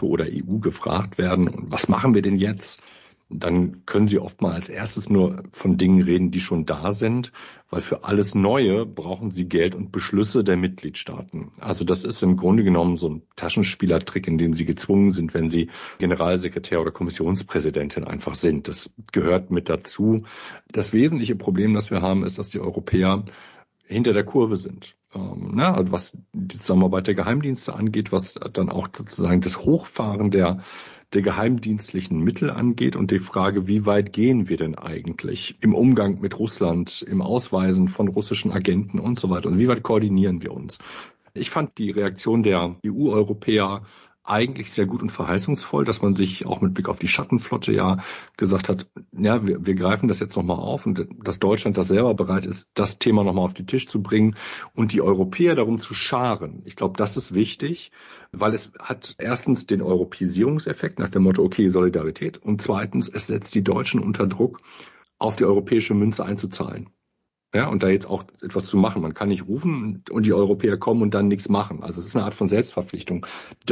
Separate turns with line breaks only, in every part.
NATO oder EU gefragt werden, was machen wir denn jetzt? Dann können sie oft mal als erstes nur von Dingen reden, die schon da sind, weil für alles Neue brauchen sie Geld und Beschlüsse der Mitgliedstaaten. Also das ist im Grunde genommen so ein Taschenspielertrick, in dem sie gezwungen sind, wenn sie Generalsekretär oder Kommissionspräsidentin einfach sind. Das gehört mit dazu. Das wesentliche Problem, das wir haben, ist, dass die Europäer hinter der Kurve sind. Also was die Zusammenarbeit der Geheimdienste angeht, was dann auch sozusagen das Hochfahren der geheimdienstlichen Mittel angeht und die Frage, wie weit gehen wir denn eigentlich im Umgang mit Russland, im Ausweisen von russischen Agenten und so weiter und wie weit koordinieren wir uns. Ich fand die Reaktion der EU-Europäer eigentlich sehr gut und verheißungsvoll, dass man sich auch mit Blick auf die Schattenflotte ja gesagt hat, ja, wir greifen das jetzt nochmal auf und dass Deutschland das selber bereit ist, das Thema nochmal auf den Tisch zu bringen und die Europäer darum zu scharen. Ich glaube, das ist wichtig, weil es hat erstens den Europäisierungseffekt nach dem Motto, okay, Solidarität, und zweitens, es setzt die Deutschen unter Druck, auf die europäische Münze einzuzahlen. Ja, und da jetzt auch etwas zu machen. Man kann nicht rufen und die Europäer kommen und dann nichts machen. Also es ist eine Art von Selbstverpflichtung, die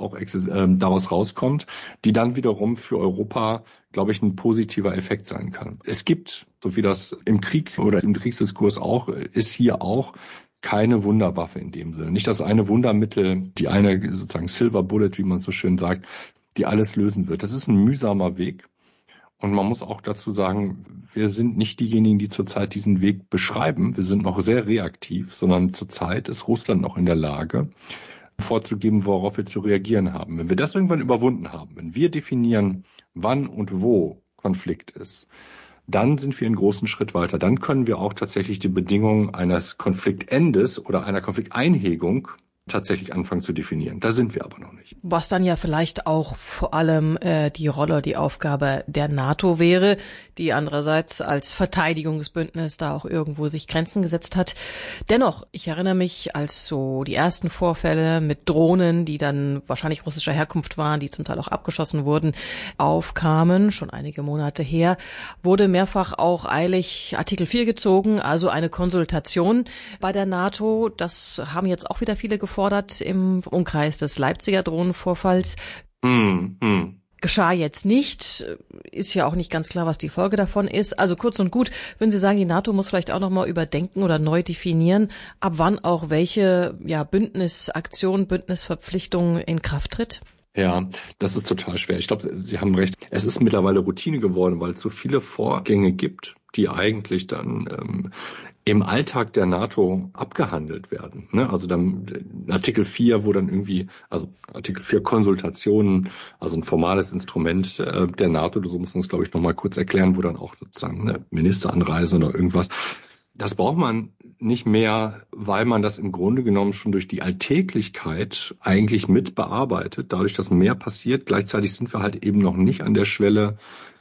daraus rauskommt, die dann wiederum für Europa, glaube ich, ein positiver Effekt sein kann. Es gibt, so wie das im Krieg oder im Kriegsdiskurs auch, ist hier auch keine Wunderwaffe in dem Sinne. Nicht das eine Wundermittel, die eine sozusagen Silver Bullet, wie man so schön sagt, die alles lösen wird. Das ist ein mühsamer Weg. Und man muss auch dazu sagen, wir sind nicht diejenigen, die zurzeit diesen Weg beschreiben. Wir sind noch sehr reaktiv, sondern zurzeit ist Russland noch in der Lage, vorzugeben, worauf wir zu reagieren haben. Wenn wir das irgendwann überwunden haben, wenn wir definieren, wann und wo Konflikt ist, dann sind wir einen großen Schritt weiter. Dann können wir auch tatsächlich die Bedingungen eines Konfliktendes oder einer Konflikteinhegung tatsächlich anfangen zu definieren. Da sind wir aber noch nicht.
Was dann ja vielleicht auch vor allem die Rolle, die Aufgabe der NATO wäre, die andererseits als Verteidigungsbündnis da auch irgendwo sich Grenzen gesetzt hat. Dennoch, ich erinnere mich, als so die ersten Vorfälle mit Drohnen, die dann wahrscheinlich russischer Herkunft waren, die zum Teil auch abgeschossen wurden, aufkamen, schon einige Monate her, wurde mehrfach auch eilig Artikel 4 gezogen, also eine Konsultation bei der NATO. Das haben jetzt auch wieder viele gefordert im Umkreis des Leipziger Drohnenvorfalls. Geschah jetzt nicht, ist ja auch nicht ganz klar, was die Folge davon ist. Also kurz und gut, würden Sie sagen, die NATO muss vielleicht auch nochmal überdenken oder neu definieren, ab wann auch welche Bündnisaktion, Bündnisverpflichtung in Kraft tritt?
Ja, das ist total schwer. Ich glaube, Sie haben recht. Es ist mittlerweile Routine geworden, weil es so viele Vorgänge gibt, die eigentlich dann im Alltag der NATO abgehandelt werden. Also dann Artikel 4, wo dann irgendwie, also Artikel 4 Konsultationen, also ein formales Instrument der NATO, so muss man es, glaube ich, nochmal kurz erklären, wo dann auch sozusagen eine Ministeranreise oder irgendwas. Das braucht man nicht mehr, weil man das im Grunde genommen schon durch die Alltäglichkeit eigentlich mit bearbeitet, dadurch, dass mehr passiert. Gleichzeitig sind wir halt eben noch nicht an der Schwelle,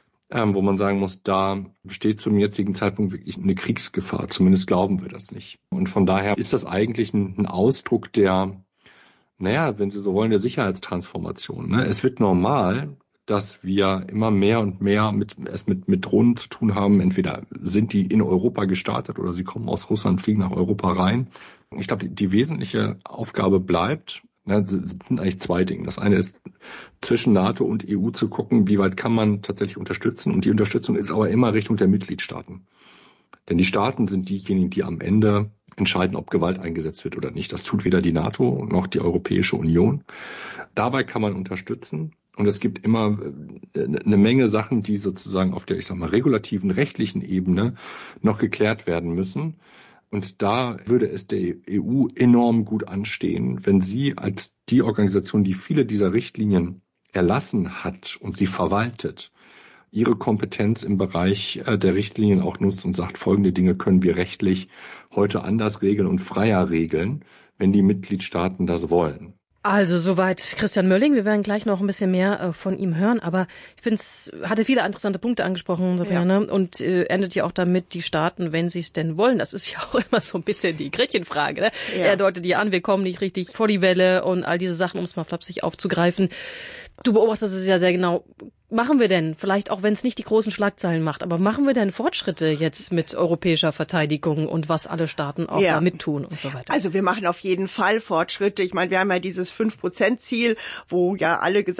wo man sagen muss, da besteht zum jetzigen Zeitpunkt wirklich eine Kriegsgefahr. Zumindest glauben wir das nicht. Und von daher ist das eigentlich ein Ausdruck der, wenn Sie so wollen, der Sicherheitstransformation. Es wird normal, dass wir immer mehr und mehr mit Drohnen zu tun haben. Entweder sind die in Europa gestartet oder sie kommen aus Russland, fliegen nach Europa rein. Ich glaube, die wesentliche Aufgabe bleibt, es sind eigentlich zwei Dinge. Das eine ist, zwischen NATO und EU zu gucken, wie weit kann man tatsächlich unterstützen. Und die Unterstützung ist aber immer Richtung der Mitgliedstaaten. Denn die Staaten sind diejenigen, die am Ende entscheiden, ob Gewalt eingesetzt wird oder nicht. Das tut weder die NATO noch die Europäische Union. Dabei kann man unterstützen. Und es gibt immer eine Menge Sachen, die sozusagen auf der, regulativen, rechtlichen Ebene noch geklärt werden müssen. Und da würde es der EU enorm gut anstehen, wenn sie als die Organisation, die viele dieser Richtlinien erlassen hat und sie verwaltet, ihre Kompetenz im Bereich der Richtlinien auch nutzt und sagt, folgende Dinge können wir rechtlich heute anders regeln und freier regeln, wenn die Mitgliedstaaten das wollen.
Also soweit Christian Mölling. Wir werden gleich noch ein bisschen mehr von ihm hören, aber ich finde, es hatte viele interessante Punkte angesprochen, Sabrina, und endet ja auch damit, die Staaten, wenn sie es denn wollen. Das ist ja auch immer so ein bisschen die Gretchenfrage. Ne? Ja. Er deutet ja an, wir kommen nicht richtig vor die Welle und all diese Sachen, um es mal flapsig aufzugreifen. Du beobachtest es ja sehr genau. Machen wir denn, vielleicht auch wenn es nicht die großen Schlagzeilen macht, aber machen wir denn Fortschritte jetzt mit europäischer Verteidigung und was alle Staaten auch da mittun und so weiter?
Also wir machen auf jeden Fall Fortschritte. Ich meine, wir haben ja dieses 5%-Ziel, wo ja alle gesagt